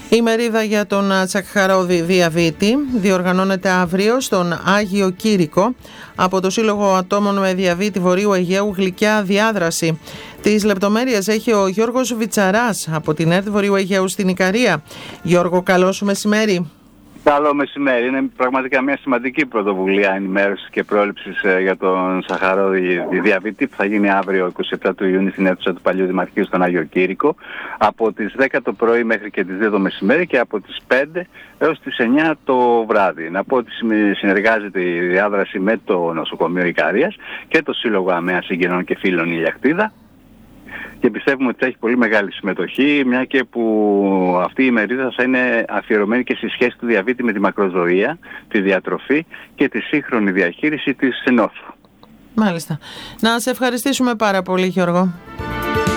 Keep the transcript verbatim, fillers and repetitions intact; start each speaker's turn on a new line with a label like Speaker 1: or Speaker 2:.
Speaker 1: Η ημερίδα για τον Τσακχαρόδη διαβήτη διοργανώνεται αύριο στον Άγιο Κήρυκο από το Σύλλογο Ατόμων με Διαβήτη Βορείου Αιγαίου Γλυκιά Διάδραση. Τις λεπτομέρειες έχει ο Γιώργος Βιτσαράς από την ΕΡΤ Βορείου Αιγαίου στην Ικαρία. Γιώργο, καλό σου μεσημέρι.
Speaker 2: Καλό μεσημέρι. Είναι πραγματικά μια σημαντική πρωτοβουλία ενημέρωσης και πρόληψης για τον Τσακχαρόδη διαβήτη που θα γίνει αύριο εικοστή εβδόμη του Ιουνίου στην αίθουσα του Παλιού Δημαρχείου στον Άγιο Κήρυκο από τις δέκα το πρωί μέχρι και τις δύο το μεσημέρι και από τις πέντε έως τις εννιά το βράδυ. Να πω ότι συνεργάζεται η διάδραση με το Νοσοκομείο Ικαρίας και το Σύλλογο ΑΜΕΑ Συγγενών και Φίλων Ηλιακτίδα. Και πιστεύουμε ότι θα έχει πολύ μεγάλη συμμετοχή, μια και που αυτή η ημερίδα θα είναι αφιερωμένη και στη σχέση του διαβήτη με τη μακροζωία, τη διατροφή και τη σύγχρονη διαχείριση της νόσου.
Speaker 1: Μάλιστα. Να σε ευχαριστήσουμε πάρα πολύ, Γιώργο.